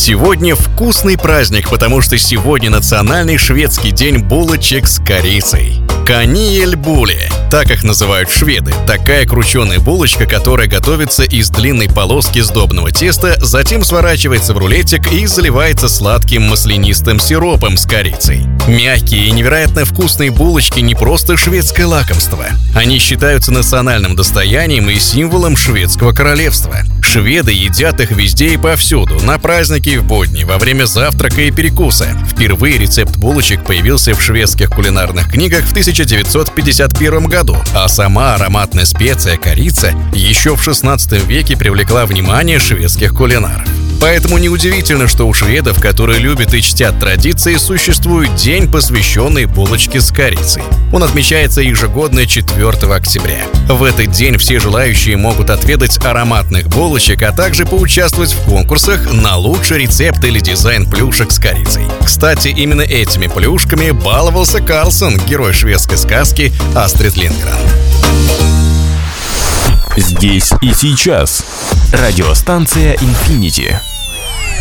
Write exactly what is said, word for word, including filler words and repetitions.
Сегодня вкусный праздник, потому что сегодня национальный шведский день булочек с корицей. Каниельбуле, так их называют шведы. Такая крученая булочка, которая готовится из длинной полоски сдобного теста, затем сворачивается в рулетик и заливается сладким маслянистым сиропом с корицей. Мягкие и невероятно вкусные булочки не просто шведское лакомство. Они считаются национальным достоянием и символом шведского королевства. Шведы едят их везде и повсюду, на праздники и в будни, во время завтрака и перекуса. Впервые рецепт булочек появился в шведских кулинарных книгах в тысяча девятьсот пятьдесят первом году, а сама ароматная специя корица еще в шестнадцатом веке привлекла внимание шведских кулинаров. Поэтому неудивительно, что у шведов, которые любят и чтят традиции, существует день, посвященный булочке с корицей. Он отмечается ежегодно четвёртого октября. В этот день все желающие могут отведать ароматных булочек, а также поучаствовать в конкурсах на лучший рецепт или дизайн плюшек с корицей. Кстати, именно этими плюшками баловался Карлсон, герой шведской сказки Астрид Линдгрен. Здесь и сейчас. Радиостанция Infinity.